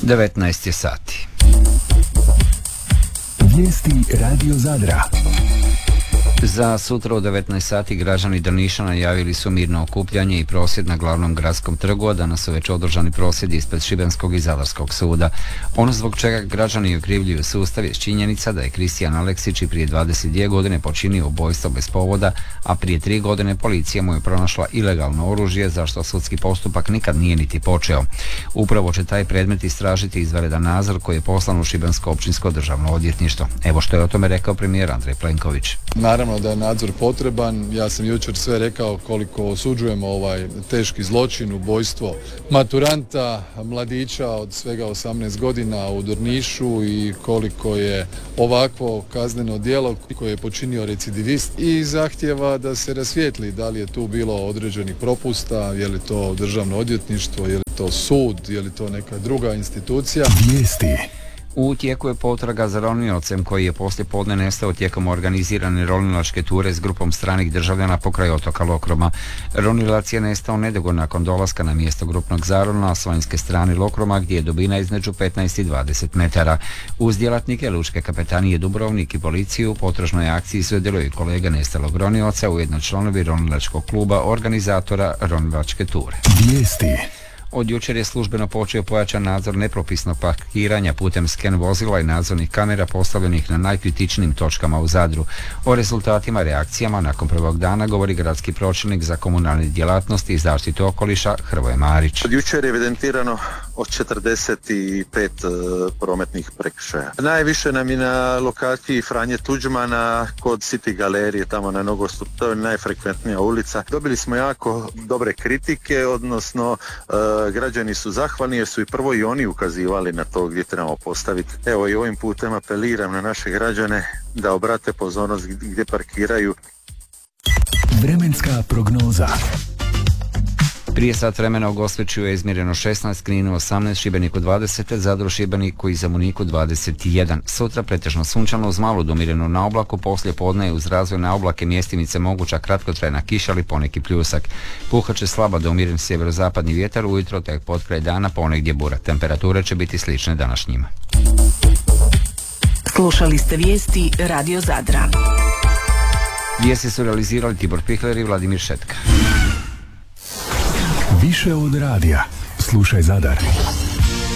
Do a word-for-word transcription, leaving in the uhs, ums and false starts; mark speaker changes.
Speaker 1: devetnaest je sati.
Speaker 2: Vijesti Radio Zadra.
Speaker 1: Za sutra u devetnaest sati građani Drniša najavili su mirno okupljanje i prosvjed na glavnom gradskom trgu, a danas su već održani prosvjedi ispred Šibenskog i Zadarskog suda. Ono zbog čega građani okrivljuju sustav je činjenica da je Kristijan Aleksić i prije dvadeset dvije godine počinio ubojstvo bez povoda, a prije tri godine policija mu je pronašla ilegalno oružje, zašto sudski postupak nikad nije niti počeo. Upravo će taj predmet istražiti izvanredan nadzor koji je poslan u Šibensko općinsko državno odvjetništvo. Evo što je o tome rekao premijer Andrej Plenković.
Speaker 3: Naravno da je nadzor potreban. Ja sam jučer sve rekao koliko osuđujemo ovaj teški zločin, ubojstvo maturanta, mladića od svega osamnaest godina u Drnišu i koliko je ovakvo kazneno djelo koje je počinio recidivist i zahtjeva da se rasvijetli da li je tu bilo određenih propusta, je li to državno odvjetništvo, je li to sud, je li to neka druga institucija.
Speaker 2: Vijesti.
Speaker 1: U tijeku je potraga za roniocem koji je poslije podne nestao tijekom organizirane ronilačke ture s grupom stranih državljana pokraj otoka Lokroma. Ronilac je nestao nedugo nakon dolaska na mjesto grupnog zarona s vanjske strane Lokroma gdje je dubina između petnaest i dvadeset metara. Uz djelatnike Lučke kapetanije Dubrovnik i policiju u potražnoj akciji sudjeluju kolega nestalog ronioca, ujedno članovi ronilačkog kluba organizatora ronilačke ture.
Speaker 2: Vijesti.
Speaker 1: Od jučer je službeno počeo pojačan nadzor nepropisnog parkiranja putem sken vozila i nadzornih kamera postavljenih na najkritičnijim točkama u Zadru. O rezultatima reakcijama nakon prvog dana govori gradski pročelnik za komunalne djelatnosti i zaštitu okoliša Hrvoje Marić.
Speaker 4: Od jučer je evidentirano od četrdeset pet uh, prometnih prekršaja. Najviše nam je na lokaciji Franje Tuđmana kod City galerije, tamo na nogostup, to je najfrekventnija ulica. Dobili smo jako dobre kritike, odnosno uh, građani su zahvalni jer su i prvo i oni ukazivali na to gdje trebamo postaviti. Evo i ovim putem apeliram na naše građane da obrate pozornost gdje parkiraju.
Speaker 2: Vremenska prognoza.
Speaker 1: Prije sat vremena u Gosveću je izmjereno šesnaest, Kninu osamnaest, Šibeniku dvadeset, Zadru, Šibeniku i Zemuniku dvadeset jedan. Sutra pretežno sunčano uz malu domirenu na oblaku, poslije podne uz razvoj na oblake mjestimice moguća kratkotrajna kiša ali poneki pljusak. Puhat će slaba domiren sjeverozapadni vjetar, ujutro tek potkraj dana ponegdje bura. Temperature će biti slične današnjima.
Speaker 5: Slušali ste vijesti Radio Zadra.
Speaker 1: Vijesti su realizirali Tibor Pihler i Vladimir Šetka.
Speaker 2: Više od radija. Slušaj Zadar.